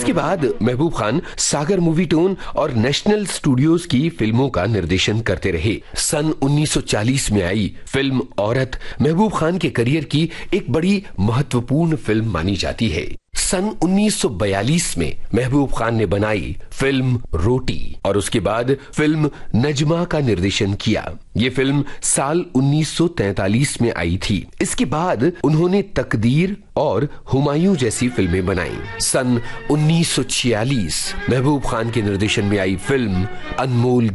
इसके बाद महबूब खान सागर movie tone और नेशनल स्टूडियोज की फिल्मों का निर्देशन करते रहे। सन 1940 में आई फिल्म औरत महबूब खान के करियर की एक बड़ी महत्वपूर्ण फिल्म मानी जाती है। सन 1942 में महबूब खान ने बनाई फिल्म रोटी और उसके बाद फिल्म नजमा का निर्देशन किया। ये फिल्म साल 1943 में आई थी। इसके बाद उन्होंने तकदीर और हुमायूं जैसी फिल्में बनाई। सन 1946 महबूब खान के निर्देशन में आई फिल्म अनमोल